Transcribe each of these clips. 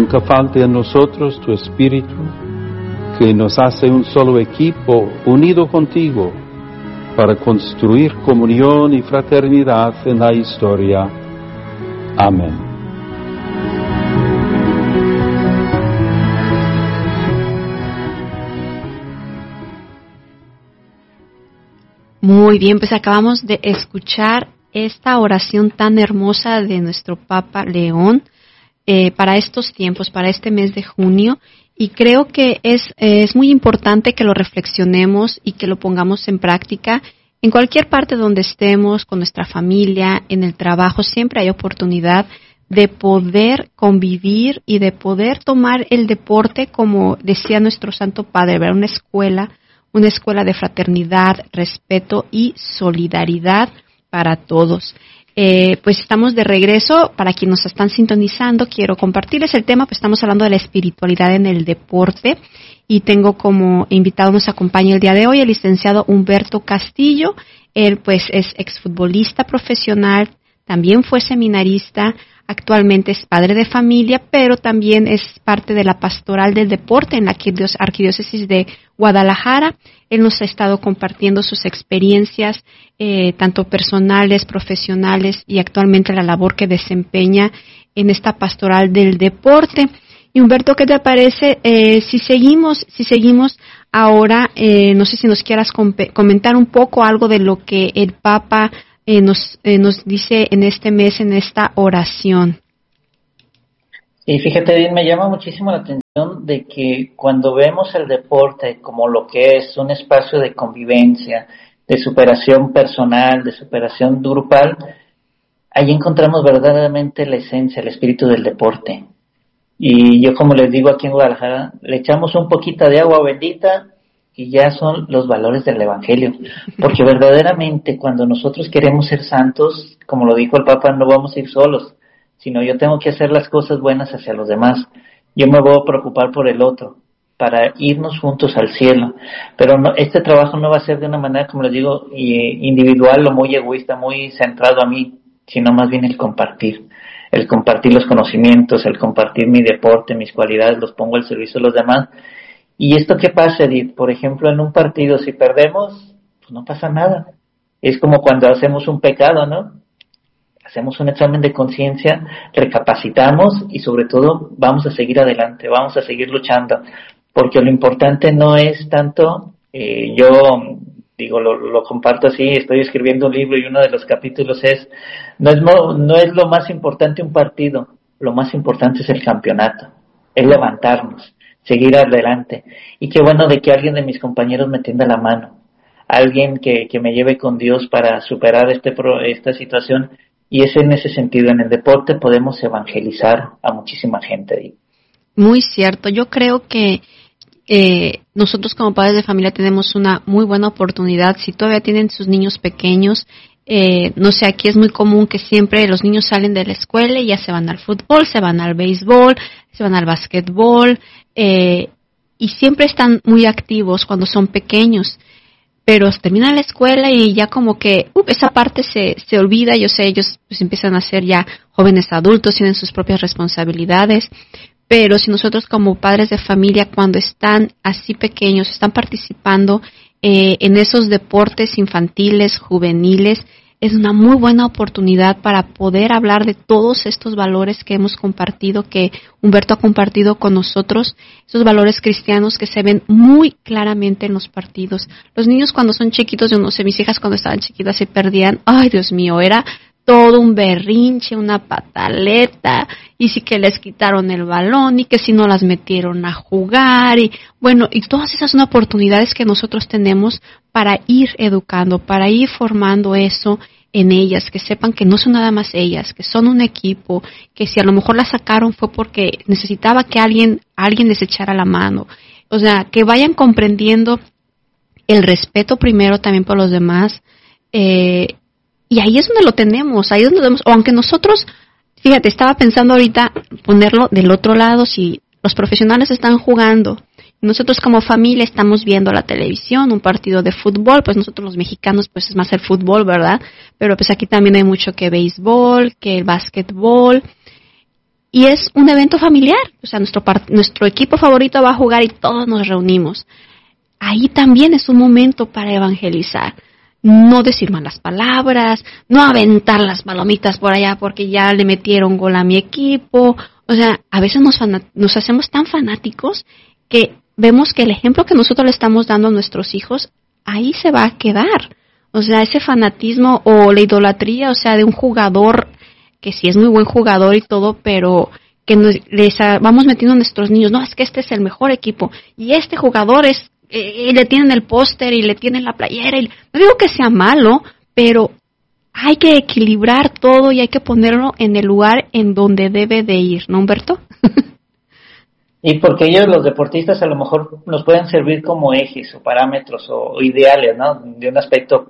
nunca falte en nosotros tu espíritu, que nos hace un solo equipo unido contigo para construir comunión y fraternidad en la historia. Amén. Muy bien, pues acabamos de escuchar esta oración tan hermosa de nuestro Papa León para estos tiempos, para este mes de junio, y creo que es muy importante que lo reflexionemos y que lo pongamos en práctica. En cualquier parte donde estemos, con nuestra familia, en el trabajo, siempre hay oportunidad de poder convivir y de poder tomar el deporte, como decía nuestro Santo Padre, ¿verdad? Una escuela de fraternidad, respeto y solidaridad para todos. Pues estamos de regreso. Para quienes nos están sintonizando, quiero compartirles el tema, pues estamos hablando de la espiritualidad en el deporte, y tengo como invitado, nos acompaña el día de hoy, el licenciado Humberto Castillo. Él pues es exfutbolista profesional, también fue seminarista, actualmente es padre de familia, pero también es parte de la pastoral del deporte en la Arquidiócesis de Guadalajara. Él nos ha estado compartiendo sus experiencias, tanto personales, profesionales, y actualmente la labor que desempeña en esta pastoral del deporte. Y Humberto, ¿qué te parece si seguimos ahora? No sé si nos quieras comentar un poco algo de lo que el Papa nos dice en este mes, en esta oración. Y fíjate, me llama muchísimo la atención de que cuando vemos el deporte como lo que es un espacio de convivencia, de superación personal, de superación grupal, ahí encontramos verdaderamente la esencia, el espíritu del deporte. Y yo, como les digo aquí en Guadalajara, le echamos un poquito de agua bendita y ya son los valores del Evangelio. Porque verdaderamente cuando nosotros queremos ser santos, como lo dijo el Papa, no vamos a ir solos, sino yo tengo que hacer las cosas buenas hacia los demás. Yo me voy a preocupar por el otro, para irnos juntos al cielo. Pero no, este trabajo no va a ser de una manera, como les digo, individual o muy egoísta, muy centrado a mí, sino más bien el compartir los conocimientos, el compartir mi deporte, mis cualidades, los pongo al servicio de los demás. ¿Y esto qué pasa, Edith? Por ejemplo, en un partido, si perdemos, pues no pasa nada. Es como cuando hacemos un pecado, ¿no? Hacemos un examen de conciencia, recapacitamos y sobre todo vamos a seguir adelante, vamos a seguir luchando, porque lo importante no es tanto, yo digo, lo comparto así, estoy escribiendo un libro y uno de los capítulos no es lo más importante un partido, lo más importante es el campeonato, es levantarnos, seguir adelante. Y qué bueno de que alguien de mis compañeros me tienda la mano, alguien que me lleve con Dios para superar esta situación. Y es en ese sentido, en el deporte podemos evangelizar a muchísima gente. Muy cierto. Yo creo que nosotros como padres de familia tenemos una muy buena oportunidad. Si todavía tienen sus niños pequeños, no sé, aquí es muy común que siempre los niños salen de la escuela y ya se van al fútbol, se van al béisbol, se van al básquetbol, y siempre están muy activos cuando son pequeños. Pero terminan la escuela y ya como que esa parte se olvida. Yo sé, ellos pues empiezan a ser ya jóvenes adultos, tienen sus propias responsabilidades. Pero si nosotros como padres de familia, cuando están así pequeños, están participando en esos deportes infantiles, juveniles, es una muy buena oportunidad para poder hablar de todos estos valores que hemos compartido, que Humberto ha compartido con nosotros, esos valores cristianos que se ven muy claramente en los partidos. Los niños cuando son chiquitos, yo no sé, mis hijas cuando estaban chiquitas se perdían, ay Dios mío, era todo un berrinche, una pataleta, y sí que les quitaron el balón, y que si no las metieron a jugar, y bueno, y todas esas son oportunidades que nosotros tenemos para ir educando, para ir formando eso en ellas, que sepan que no son nada más ellas, que son un equipo, que si a lo mejor las sacaron fue porque necesitaba que alguien les echara la mano. O sea, que vayan comprendiendo el respeto primero también por los demás, y ahí es donde lo tenemos, ahí es donde lo vemos. O aunque nosotros, fíjate, estaba pensando ahorita ponerlo del otro lado, si los profesionales están jugando, nosotros como familia estamos viendo la televisión, un partido de fútbol, pues nosotros los mexicanos pues es más el fútbol, ¿verdad? Pero pues aquí también hay mucho que béisbol, que el básquetbol. y es un evento familiar, o sea, nuestro equipo favorito va a jugar y todos nos reunimos. Ahí también es un momento para evangelizar. No decir malas palabras, no aventar las palomitas por allá porque ya le metieron gol a mi equipo. O sea, a veces nos hacemos tan fanáticos que vemos que el ejemplo que nosotros le estamos dando a nuestros hijos, ahí se va a quedar. O sea, ese fanatismo o la idolatría, o sea, de un jugador que sí es muy buen jugador y todo, pero que les vamos metiendo a nuestros niños, no, es que este es el mejor equipo y este jugador es, y le tienen el póster y le tienen la playera. No digo que sea malo, pero hay que equilibrar todo y hay que ponerlo en el lugar en donde debe de ir, ¿no, Humberto? Y porque ellos, los deportistas, a lo mejor nos pueden servir como ejes o parámetros o ideales, ¿no? De un aspecto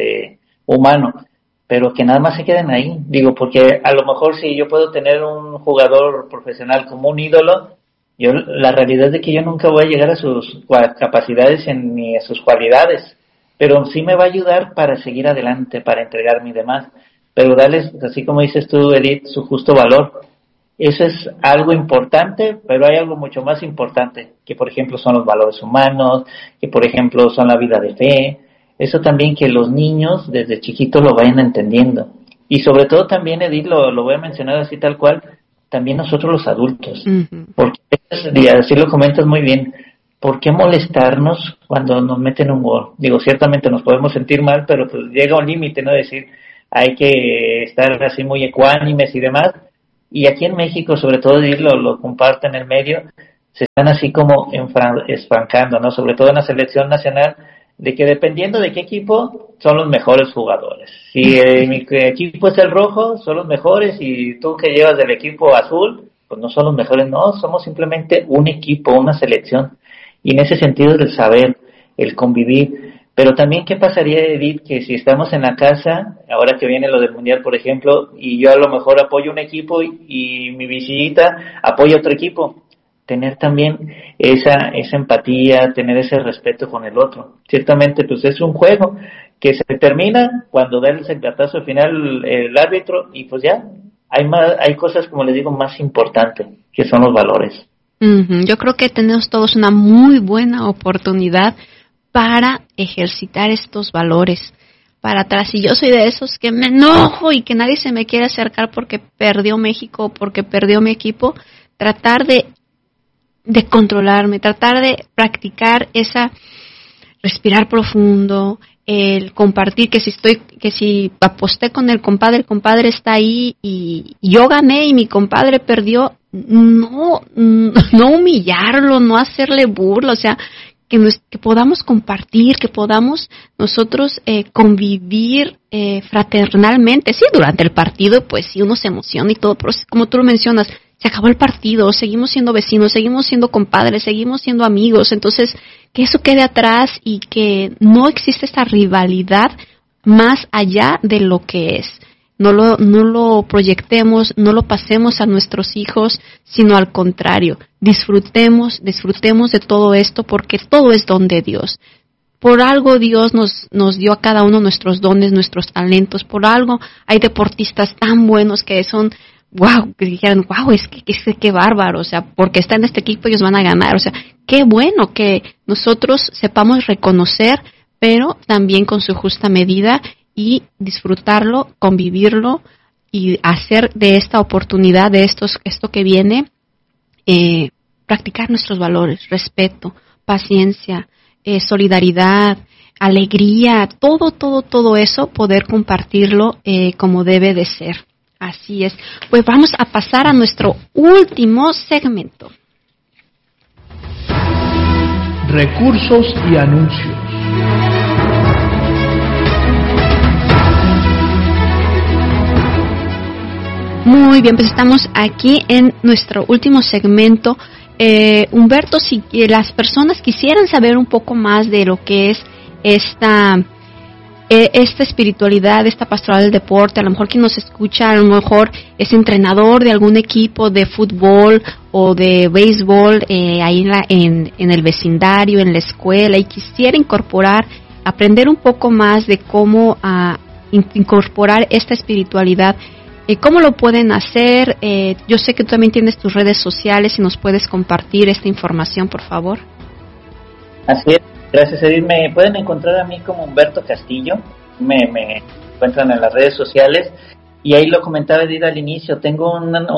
humano, pero que nada más se queden ahí. Digo, porque a lo mejor si yo puedo tener un jugador profesional como un ídolo, la realidad es de que yo nunca voy a llegar a sus capacidades ni a sus cualidades, pero sí me va a ayudar para seguir adelante, para entregarme y demás. Pero darles, así como dices tú, Edith, su justo valor. Eso es algo importante, pero hay algo mucho más importante, que por ejemplo son los valores humanos, que por ejemplo son la vida de fe. Eso también que los niños desde chiquitos lo vayan entendiendo. Y sobre todo también, Edith, lo voy a mencionar así tal cual, también nosotros los adultos. Uh-huh. Porque, y así lo comentas muy bien, ¿por qué molestarnos cuando nos meten un gol? Digo, ciertamente nos podemos sentir mal, pero pues llega un límite, ¿no? Decir, hay que estar así muy ecuánimes y demás. Y aquí en México, sobre todo, lo comparten en el medio, se están así como esfrancando, ¿no? Sobre todo en la selección nacional, de que dependiendo de qué equipo, son los mejores jugadores. Si mi equipo es el rojo, son los mejores, y tú que llevas del equipo azul, pues no son los mejores. No, somos simplemente un equipo, una selección. Y en ese sentido el saber, el convivir. Pero también, ¿qué pasaría, Edith, que si estamos en la casa, ahora que viene lo del Mundial, por ejemplo, y yo a lo mejor apoyo un equipo y mi visita apoya otro equipo? Tener también esa empatía, tener ese respeto con el otro. Ciertamente, pues es un juego que se termina cuando da el silbatazo final el árbitro, y pues ya hay cosas, como les digo, más importantes, que son los valores. Uh-huh. Yo creo que tenemos todos una muy buena oportunidad para ejercitar estos valores para atrás. Y yo soy de esos que me enojo y que nadie se me quiere acercar porque perdió México, porque perdió mi equipo. Tratar de controlarme, tratar de practicar esa respirar profundo, el compartir, que si aposté con el compadre está ahí y yo gané y mi compadre perdió, no humillarlo, no hacerle burla, o sea, que podamos compartir, que podamos nosotros convivir fraternalmente. Sí, durante el partido, pues sí, uno se emociona y todo, pero como tú lo mencionas, se acabó el partido, seguimos siendo vecinos, seguimos siendo compadres, seguimos siendo amigos. Entonces, que eso quede atrás y que no existe esta rivalidad más allá de lo que es. No lo proyectemos, no lo pasemos a nuestros hijos, sino al contrario, disfrutemos de todo esto, porque todo es don de Dios. Por algo Dios nos dio a cada uno nuestros dones, nuestros talentos. Por algo hay deportistas tan buenos que son, que dijeran, es que qué bárbaro, o sea, porque está en este equipo ellos van a ganar. O sea, qué bueno que nosotros sepamos reconocer, pero también con su justa medida, y disfrutarlo, convivirlo y hacer de esta oportunidad, de esto que viene, practicar nuestros valores, respeto, paciencia, solidaridad, alegría, todo eso, poder compartirlo como debe de ser. Así es. Pues vamos a pasar a nuestro último segmento. Recursos y anuncios. Muy bien, pues estamos aquí en nuestro último segmento. Humberto, si las personas quisieran saber un poco más de lo que es esta espiritualidad, esta pastoral del deporte, a lo mejor quien nos escucha, a lo mejor es entrenador de algún equipo de fútbol o de béisbol ahí en el vecindario, en la escuela, y quisiera aprender un poco más de cómo incorporar esta espiritualidad. ¿Cómo lo pueden hacer? Yo sé que tú también tienes tus redes sociales y nos puedes compartir esta información, por favor. Así es, gracias Edith. Me pueden encontrar a mí como Humberto Castillo, me encuentran en las redes sociales y ahí lo comentaba Edith al inicio, tengo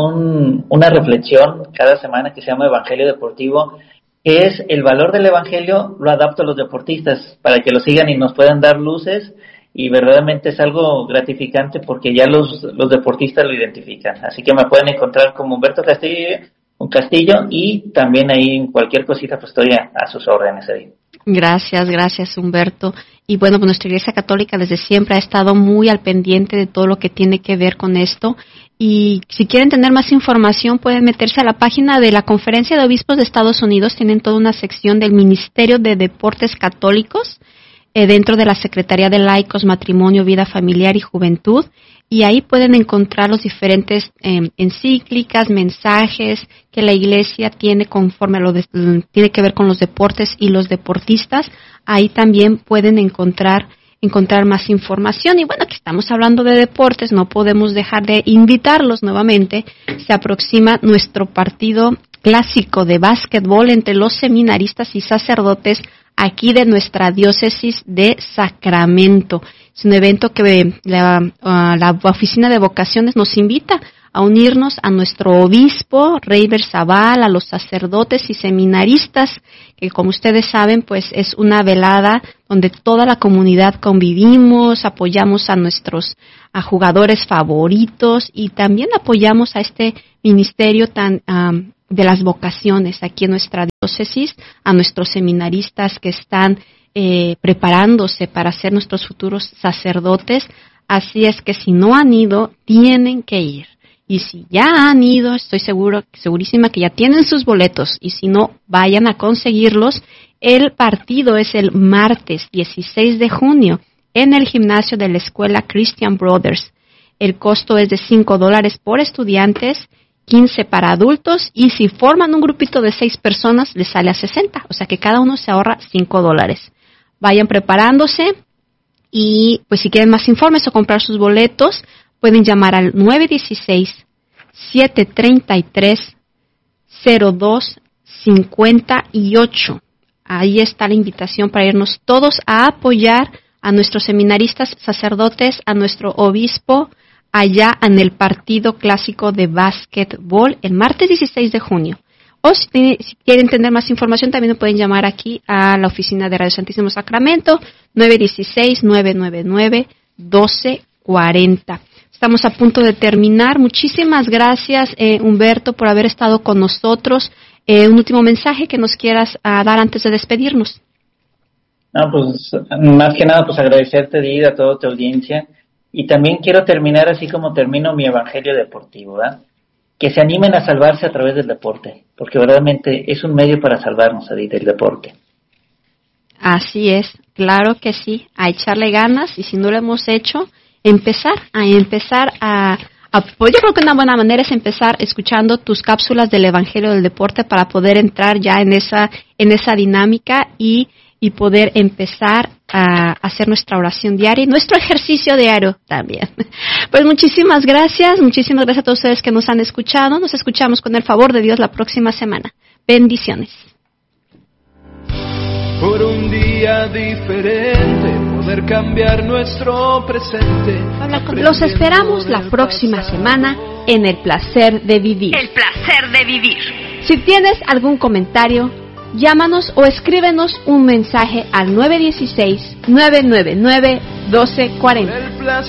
una reflexión cada semana que se llama Evangelio Deportivo, que es el valor del Evangelio, lo adapto a los deportistas para que lo sigan y nos puedan dar luces, y verdaderamente es algo gratificante porque ya los deportistas lo identifican. Así que me pueden encontrar como Humberto Castillo y también ahí en cualquier cosita pues estoy a sus órdenes ahí. Gracias Humberto. Y bueno, pues nuestra Iglesia Católica desde siempre ha estado muy al pendiente de todo lo que tiene que ver con esto. Y si quieren tener más información pueden meterse a la página de la Conferencia de Obispos de Estados Unidos. Tienen toda una sección del Ministerio de Deportes Católicos dentro de la Secretaría de Laicos, Matrimonio, Vida Familiar y Juventud. Y ahí pueden encontrar los diferentes encíclicas, mensajes que la Iglesia tiene conforme a tiene que ver con los deportes y los deportistas. Ahí también pueden encontrar más información. Y bueno, que estamos hablando de deportes, no podemos dejar de invitarlos nuevamente. Se aproxima nuestro partido clásico de básquetbol entre los seminaristas y sacerdotes aquí de nuestra diócesis de Sacramento. Es un evento que la Oficina de Vocaciones nos invita a unirnos a nuestro obispo, Rey Berzabal, a los sacerdotes y seminaristas, que como ustedes saben, pues es una velada donde toda la comunidad convivimos, apoyamos a jugadores favoritos y también apoyamos a este ministerio de las vocaciones aquí en nuestra diócesis, a nuestros seminaristas que están preparándose para ser nuestros futuros sacerdotes. Así es que si no han ido, tienen que ir. Y si ya han ido, estoy segurísima que ya tienen sus boletos. Y si no, vayan a conseguirlos. El partido es el martes 16 de junio en el gimnasio de la escuela Christian Brothers. El costo es de $5 por estudiantes, 15 para adultos, y si forman un grupito de 6 personas, les sale a 60. O sea que cada uno se ahorra $5. Vayan preparándose y pues si quieren más informes o comprar sus boletos, pueden llamar al 916-733-0258. Ahí está la invitación para irnos todos a apoyar a nuestros seminaristas, sacerdotes, a nuestro obispo, allá en el partido clásico de básquetbol el martes 16 de junio. O si quieren tener más información, también pueden llamar aquí a la oficina de Radio Santísimo Sacramento, 916-999-1240. Estamos a punto de terminar. Muchísimas gracias, Humberto, por haber estado con nosotros. Un último mensaje que nos quieras dar antes de despedirnos. No, pues más que nada, pues agradecerte, Edith, a toda tu audiencia. Y también quiero terminar así como termino mi evangelio deportivo, ¿verdad? Que se animen a salvarse a través del deporte, porque verdaderamente es un medio para salvarnos, Edith, el deporte. Así es, claro que sí, a echarle ganas, y si no lo hemos hecho, empezar a pues yo creo que una buena manera es empezar escuchando tus cápsulas del Evangelio del Deporte para poder entrar ya en esa dinámica y poder empezar a hacer nuestra oración diaria y nuestro ejercicio diario también. Pues muchísimas gracias a todos ustedes que nos han escuchado. Nos escuchamos con el favor de Dios la próxima semana. Bendiciones. Por un día diferente, poder cambiar nuestro presente. Los esperamos la próxima semana en El Placer de Vivir. El placer de vivir. Si tienes algún comentario, llámanos o escríbenos un mensaje al 916-999-1240.